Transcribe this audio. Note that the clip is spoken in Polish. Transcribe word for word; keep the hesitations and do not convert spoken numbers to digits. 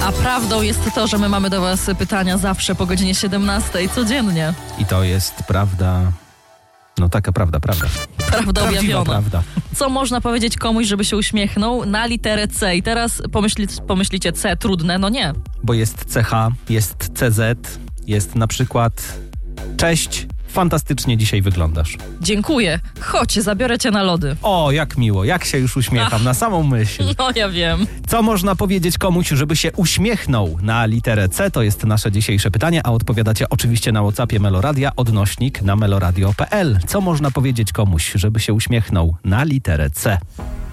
A prawdą jest to, że my mamy do was pytania zawsze po godzinie siedemnastej, codziennie. I to jest prawda, no taka prawda, prawda. Prawda Prawdziwa objawiona. prawda. Co można powiedzieć komuś, żeby się uśmiechnął na literę C? I teraz pomyśli, pomyślicie C, trudne, no nie. Bo jest C H, jest C Z, jest na przykład cześć, fantastycznie dzisiaj wyglądasz. Dziękuję. Chodź, zabiorę cię na lody. O, jak miło, jak się już uśmiecham Ach. na samą myśl. No ja wiem. Co można powiedzieć komuś, żeby się uśmiechnął na literę C? To jest nasze dzisiejsze pytanie, a odpowiadacie oczywiście na WhatsAppie Meloradia, odnośnik na meloradio kropka p l. Co można powiedzieć komuś, żeby się uśmiechnął na literę C?